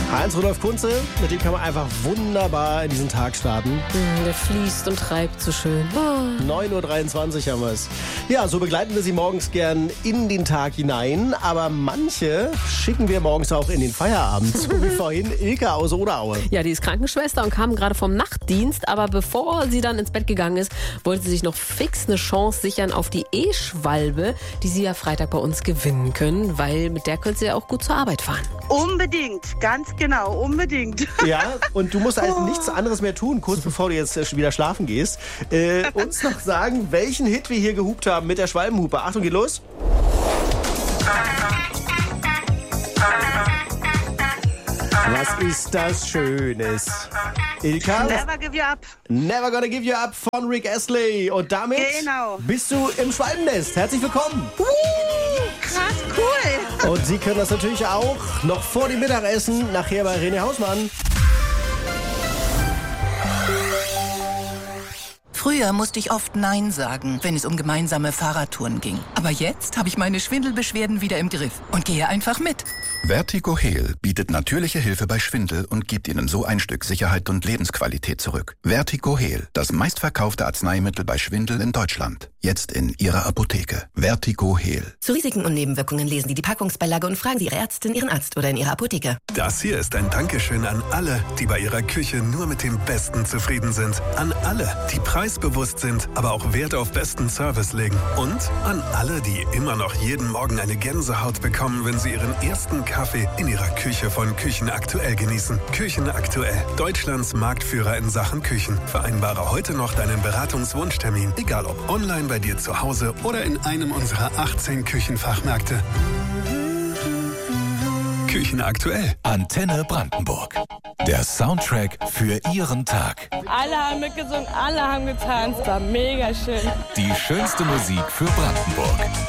Heinz-Rudolf Kunze, mit dem kann man einfach wunderbar in diesen Tag starten. Der fließt und treibt so schön. 9.23 Uhr haben wir es. Ja, so begleiten wir Sie morgens gern in den Tag hinein, aber manche schicken wir morgens auch in den Feierabend. So wie vorhin Ilka aus Oderaue. Ja, die ist Krankenschwester und kam gerade vom Nachtdienst, aber bevor sie dann ins Bett gegangen ist, wollte sie sich noch fix eine Chance sichern auf die E-Schwalbe, die sie ja Freitag bei uns gewinnen können, weil mit der könnt ihr ja auch gut zur Arbeit fahren. Unbedingt, ganz genau, unbedingt. Ja, und du musst halt nichts anderes mehr tun, kurz bevor du jetzt wieder schlafen gehst. Uns noch sagen, welchen Hit wir hier gehupt haben mit der Schwalbenhupe. Achtung, geht los. Was ist das Schönes? Ilka? Never give you up. Never Gonna Give You Up von Rick Astley. Und damit bist du im Schwalbennest. Herzlich willkommen. Krass, cool. Und Sie können das natürlich auch noch vor dem Mittagessen, nachher bei René Hausmann. Früher musste ich oft Nein sagen, wenn es um gemeinsame Fahrradtouren ging. Aber jetzt habe ich meine Schwindelbeschwerden wieder im Griff und gehe einfach mit. Vertigo Heal bietet natürliche Hilfe bei Schwindel und gibt Ihnen so ein Stück Sicherheit und Lebensqualität zurück. Vertigo Heal, das meistverkaufte Arzneimittel bei Schwindel in Deutschland. Jetzt in Ihrer Apotheke. Vertigo Heal. Zu Risiken und Nebenwirkungen lesen Sie die Packungsbeilage und fragen Sie Ihre Ärztin, Ihren Arzt oder in Ihrer Apotheke. Das hier ist ein Dankeschön an alle, die bei ihrer Küche nur mit dem Besten zufrieden sind. An alle, die preisbewusst sind, aber auch Wert auf besten Service legen. Und an alle, die immer noch jeden Morgen eine Gänsehaut bekommen, wenn sie ihren ersten Kaffee in ihrer Küche von Küchen Aktuell genießen. Küchen Aktuell, Deutschlands Marktführer in Sachen Küchen. Vereinbare heute noch deinen Beratungswunschtermin, egal ob online bei dir zu Hause oder in einem unserer 18 Küchenfachmärkte. Küchen Aktuell. Antenne Brandenburg. Der Soundtrack für Ihren Tag. Alle haben mitgesungen, alle haben getanzt. War mega schön. Die schönste Musik für Brandenburg.